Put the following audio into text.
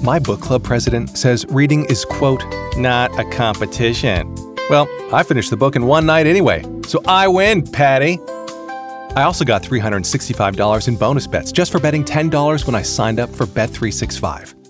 My book club president says reading is, quote, not a competition. Well, I finished the book in one night anyway, so I win, Patty. I also got $365 in bonus bets just for betting $10 when I signed up for Bet365.